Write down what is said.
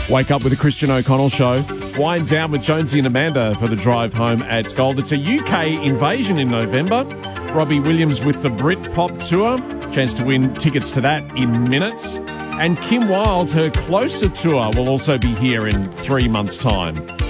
Wake up with the Christian O'Connell Show. Wind down with Jonesy and Amanda for the drive home at Gold. It's a UK invasion in November. Robbie Williams with the Britpop Tour. Chance to win tickets to that in minutes. And Kim Wilde, her Closer Tour, will also be here in 3 months' time.